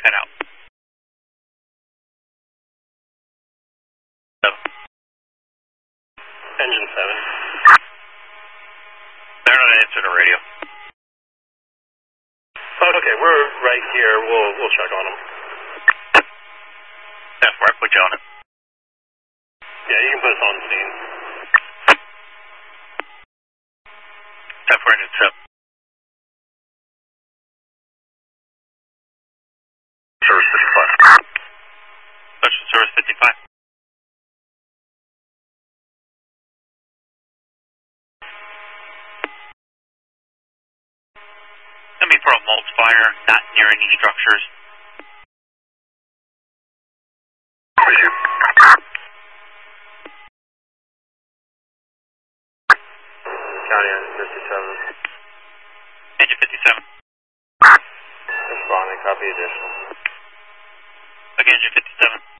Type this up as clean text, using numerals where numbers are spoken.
Head out. Engine 7. They're not answering the radio. Okay, we're right here. We'll check on them. That's where I put you on it. Yeah, you can put us on scene. Time for engine 7. Service 55. Special service 55. Let me for a mulch fire, not near any structures. County on 57. Engine 57. Responding, copy additional. Again, engine 57.